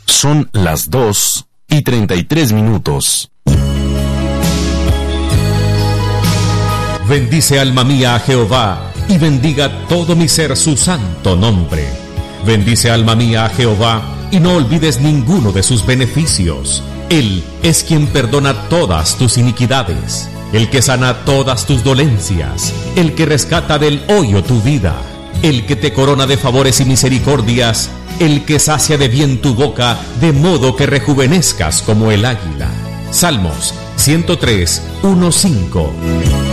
Son las 2:33. Bendice alma mía a Jehová, y bendiga todo mi ser su santo nombre. Bendice alma mía a Jehová, y no olvides ninguno de sus beneficios. Él es quien perdona todas tus iniquidades, el que sana todas tus dolencias, el que rescata del hoyo tu vida, el que te corona de favores y misericordias, el que sacia de bien tu boca, de modo que rejuvenezcas como el águila. Salmos 103:1-5.